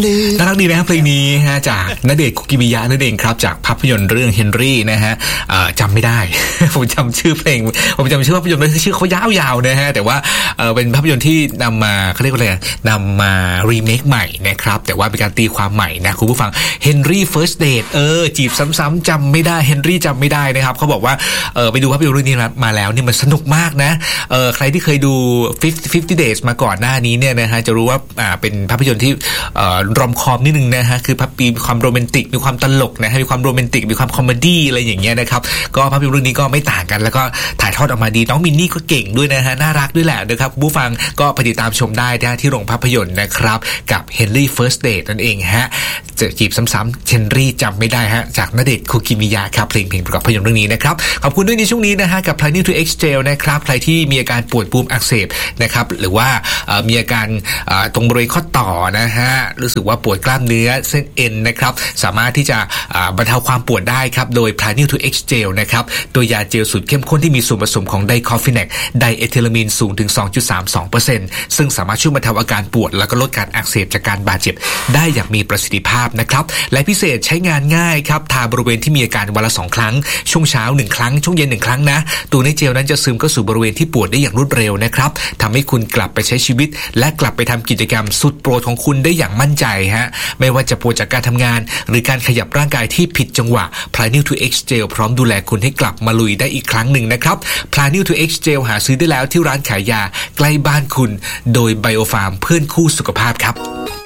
น่ารักดีนะครับเพลงนี้ฮะจากณเดชน์คุกิมิยะนั่นเองครับจากภาพยนตร์เรื่องเฮนรี่นะฮะจำไม่ได้ ผมจำชื่อเพลงผมจำชื่อภาพยนตร์ไม่ได้ชื่อเขายาวๆนะฮะแต่ว่าเป็นภาพยนตร์ที่นำมาเขาเรียกว่าอะไรนำมารีเมคใหม่นะครับแต่ว่าเป็นการตีความใหม่นะคุณผู้ฟังเฮนรี่เฟิร์สเดทจีบซ้ำๆจำไม่ได้เฮนรี่จำไม่ได้นะครับเขาบอกว่าไปดูภาพยนตร์เรื่องนี้มาแล้วเนี่ยมันสนุกมากนะใครที่เคยดู50 Days มาก่อนหน้านี้เนี่ยนะฮะจะรู้ว่าเป็นภาพยนตร์ที่รอมคอมนิดนึงนะฮะคือมีความโรแมนติกมีความตลกนะฮะมีความโรแมนติกมีความคอมเมดี้อะไรอย่างเงี้ยนะครับก็ภาพยนตร์เรื่องนี้ก็ไม่ต่างกันแล้วก็ถ่ายทอดออกมาดีน้องมินนี่ก็เก่งด้วยนะฮะน่ารักด้วยแหละนะครับผู้ฟังก็ไปติดตามชมได้นะที่โรงภาพยนตร์นะครับกับ Henry First Date นั่นเองฮะจะจีบซ้ำๆเฮนรี่จำไม่ได้ฮะจากณเดชน์คุกิมิยะครับเพลงประกอบภาพยนตร์เรื่องนี้นะครับขอบคุณด้วยในช่วงนี้นะฮะกับ Planning to X Gel นะครับใครที่มีอาการปวดบวมอักเสบนะครับหรือว่ามีอาการตรงบริเวณข้อต่อนะฮะรู้สึกว่าปวดกล้ามเนื้อเส้นเอ็นนะครับสามารถที่จะบรรเทาความปวดได้ครับโดย Planning to X Gel นะครับตัวยาเจลสูตรเข้มข้นที่มีส่วนผสมของไดคอฟิแนกไดเอทิลามีนสูงถึง 2.32% ซึ่งสามารถช่วยบรรเทาอาการปวดแล้วก็ลดการอักเสบจากการบาดเจ็บได้อย่างมีประสิทธิภาพนะครับและพิเศษใช้งานง่ายครับทาบริเวณที่มีอาการวันละ2 ครั้งช่วงเช้า1 ครั้งช่วงเย็น1 ครั้งนะตัวในเจลนั้นจะซึมเข้าสู่บริเวณที่ปวดได้อย่างรวดเร็วนะครับทำให้คุณกลับไปใช้ชีวิตและกลับไปทำกิจกรรมสุดโปรดของคุณได้อย่างมั่นใจฮะไม่ว่าจะปวดจากการทำงานหรือการขยับร่างกายที่ผิดจังหวะ Planning to X Gel พร้อมดูแลคุณให้กลับมาลุยได้อีกครั้งหนึ่งนะครับ Planning to X Gel หาซื้อได้แล้วที่ร้านขายยาใกล้บ้านคุณโดย Biofarm เพื่อนคู่สุขภาพครับ